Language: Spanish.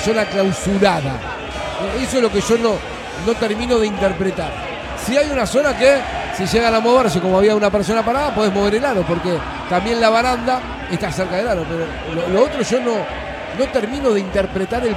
zona clausurada. Eso es lo que yo no termino de interpretar. Si hay una zona que, si llegan a moverse como había una persona parada, podés mover el aro, porque también la baranda está cerca del aro. Pero lo otro yo no termino de interpretar el